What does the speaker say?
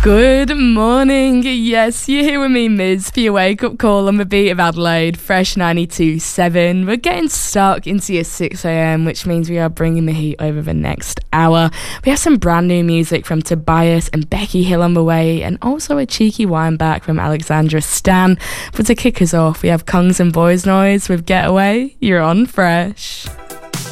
Good morning. Yes, you're here with me, Miz, for your wake-up call on the beat of Adelaide, Fresh 92.7. We're getting stuck into your 6 a.m, which means we are bringing the heat over the next hour. We have some brand new music from Tobias and Becky Hill on the way, and also a cheeky wine back from Alexandra Stan. But to kick us off, we have Kongs and Boys Noise with Getaway. You're on Fresh.